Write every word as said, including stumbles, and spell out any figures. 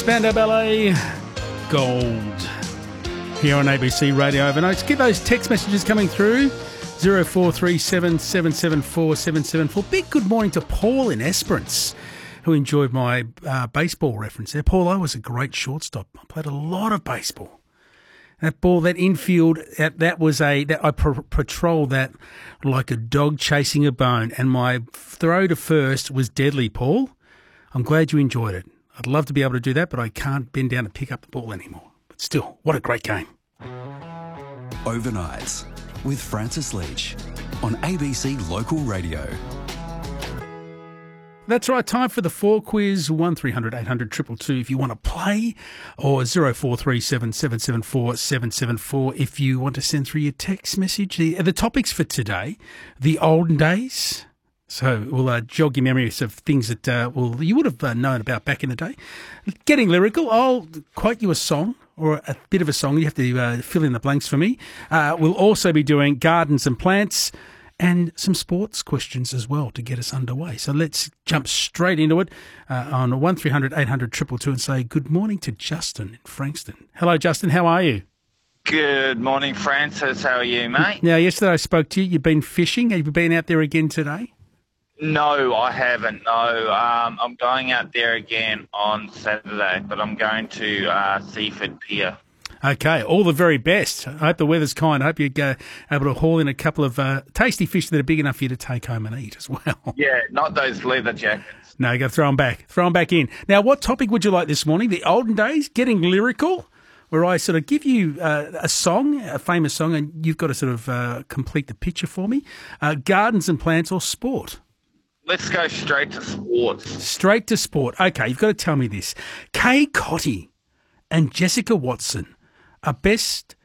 Spandau Ballet, Gold, here on A B C Radio Overnight. Get those text messages coming through, zero four three seven, seven seven four, seven seven four. Big good morning to Paul in Esperance, who enjoyed my uh, baseball reference there. Paul, I was a great shortstop. I played a lot of baseball. That ball, that infield, that, that was a, that I pro- patrolled that like a dog chasing a bone, and my throw to first was deadly, Paul. I'm glad you enjoyed it. I'd love to be able to do that, but I can't bend down to pick up the ball anymore. But still, what a great game. Overnights with Francis Leach on A B C Local Radio. That's right, time for the four quiz, one three hundred eight hundred two two two if you want to play, or zero four three seven, seven seven four, seven seven four if you want to send through your text message. The, the topics for today, the olden days. So we'll uh, jog your memories of things that uh, well you would have uh, known about back in the day. Getting lyrical, I'll quote you a song or a bit of a song. You have to uh, fill in the blanks for me. Uh, we'll also be doing gardens and plants, and some sports questions as well to get us underway. So let's jump straight into it uh, on one three hundred eight hundred two two two and say good morning to Justin in Frankston. Hello, Justin. How are you? Good morning, Francis. How are you, mate? Now, yesterday I spoke to you. You've been fishing. Have you been out there again today? No, I haven't. No, um, I'm going out there again on Saturday, but I'm going to uh, Seaford Pier. Okay, all the very best. I hope the weather's kind. I hope you're uh, able to haul in a couple of uh, tasty fish that are big enough for you to take home and eat as well. Yeah, not those leather jackets. No, you got to throw them back. Throw them back in. Now, what topic would you like this morning? The olden days, getting lyrical, where I sort of give you uh, a song, a famous song, and you've got to sort of uh, complete the picture for me. Uh, gardens and plants or sport? Let's go straight to sports. Straight to sport. Okay, you've got to tell me this. Kay Cotty and Jessica Watson are best